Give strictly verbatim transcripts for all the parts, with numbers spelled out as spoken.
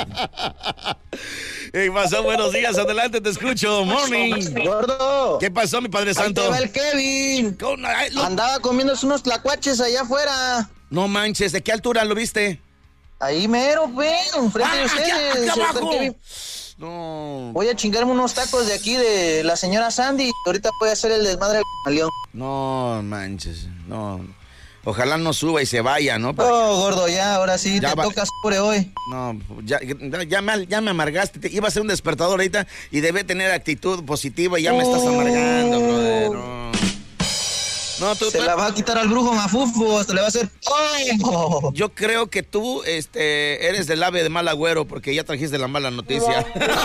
¿Qué pasó? Buenos días, adelante, te escucho. Morning. Gordo. ¿Qué pasó, mi Padre Santo? Ahí te va el Kevin. Con- ay, lo- Andaba comiéndose unos tlacuaches allá afuera. No manches, ¿de qué altura lo viste? Ahí mero, ven, enfrente de Ah, ustedes. aquí, aquí señor abajo. Kevin. No, Voy a chingarme unos tacos de aquí de la señora Sandy. Ahorita voy a hacer el desmadre al león. no manches, no. Ojalá no suba y se vaya, ¿no? Para- Oh, gordo, ya, ahora sí, Ya te va- toca sobre hoy. No, ya, ya, ya me, ya me amargaste. Te- iba a ser un despertador ahorita y debe tener actitud positiva y ya me estás amargando, brother. No, no tú, Se tú- la va a quitar al brujo Mafufo, hasta le va a hacer... ¡Oh! yo creo que tú este, eres del ave de mal agüero porque ya trajiste la mala noticia.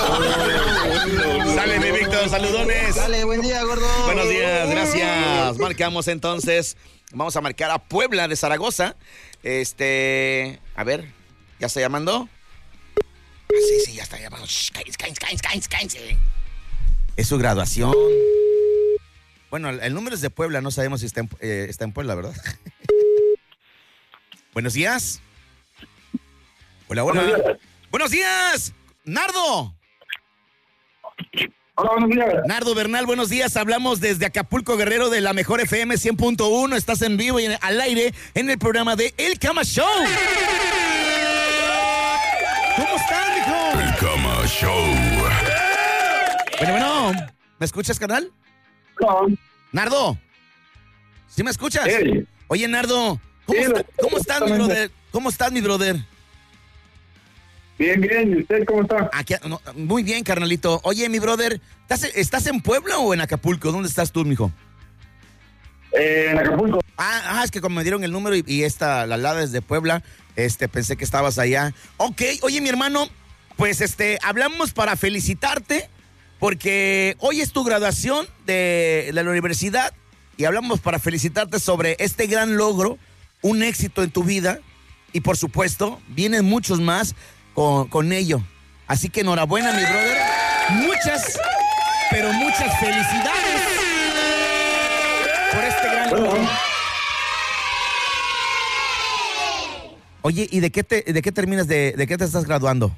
Sale, mi Víctor, saludones. Dale, buen día, gordo. Buenos días, gracias. Marcamos entonces. Vamos a marcar a Puebla de Zaragoza. Este, a ver, ¿ya está llamando? Ah, sí, sí, ya está llamando. Shh, cállense, cállense, cállense, cállense, cállense. Es su graduación. Bueno, el, el número es de Puebla, no sabemos si está en, eh, está en Puebla, ¿verdad? Buenos días. Hola, hola. Buenos días. Buenos días, Nardo. Hola, buenos días. Nardo Bernal, buenos días. Hablamos desde Acapulco, Guerrero, de la Mejor F M cien punto uno. Estás en vivo y en- al aire en el programa de El Cama Show. ¿Cómo estás, mijo? El Cama Show. Bueno, bueno, ¿me escuchas, canal? No. Nardo, ¿sí me escuchas? Hey. Oye, Nardo, ¿cómo, Sí, está- lo- ¿cómo estás, mi brother? ¿Cómo estás, mi brother? Bien, bien. ¿Y usted cómo está? Aquí, no, muy bien, carnalito. Oye, mi brother, ¿estás, ¿estás en Puebla o en Acapulco? ¿Dónde estás tú, mijo? Eh, en Acapulco. Ah, ah, es que como me dieron el número y, y esta, la Lada es de Puebla, este, pensé que estabas allá. Ok, oye, mi hermano, pues este, hablamos para felicitarte, porque hoy es tu graduación de, de la universidad, y hablamos para felicitarte sobre este gran logro, un éxito en tu vida, y por supuesto, vienen muchos más con, con ello. Así que enhorabuena, mi brother. Muchas, pero muchas felicidades por este gran logro. Oye, ¿y de qué te, de qué terminas de, de qué te estás graduando?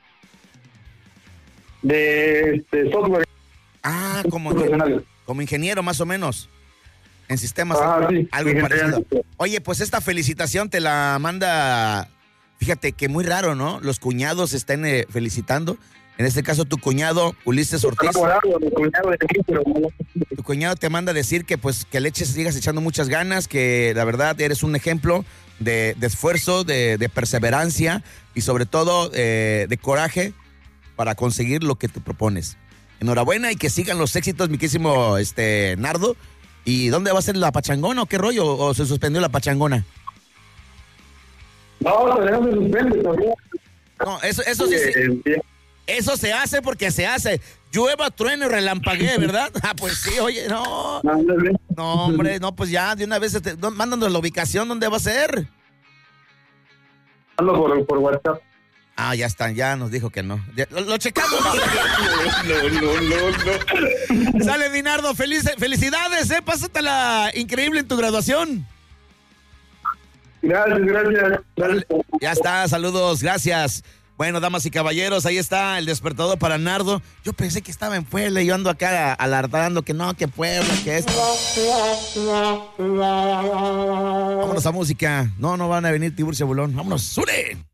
De este, software Ah, como, profesional. como ingeniero más o menos. En sistemas, Ah, sí, algo ingeniero. parecido. Oye, pues esta felicitación te la manda, fíjate que muy raro, ¿no? Los cuñados estén eh, felicitando. En este caso, tu cuñado, Ulises Ortiz, Enamorado, mi cuñado de aquí, pero no. tu cuñado te manda a decir que pues que le eches, sigas echando muchas ganas, que la verdad eres un ejemplo de, de esfuerzo, de, de perseverancia y sobre todo eh, de coraje para conseguir lo que te propones. Enhorabuena y que sigan los éxitos, mi querísimo este, Nardo. ¿Y dónde va a ser la pachangona o qué rollo? ¿O se suspendió la pachangona? No, tenemos el suspende todavía. No, eso, eso sí, Eh, sí, eh, eso se hace porque se hace. Llueva, trueno y relampaguee, ¿verdad? Ah, pues sí, oye, no. no, no, no. No, hombre, no, pues ya, de una vez, este, no, mándanos la ubicación, ¿dónde va a ser? Ando por, por WhatsApp. Ah, ya está, ya nos dijo que no. Ya, lo, lo checamos. No, no, no, no. Sale, Dinardo, feliz, felicidades, ¿eh? Pásatela increíble en tu graduación. Gracias, gracias. gracias. Ya está, saludos, gracias. Bueno, damas y caballeros, ahí está el despertador para Nardo. Yo pensé que estaba en Puebla y yo ando acá alardando que no, que Puebla, que esto. Vámonos a música. No, no van a venir Tiburcio Bulón. Vámonos, ¡sure!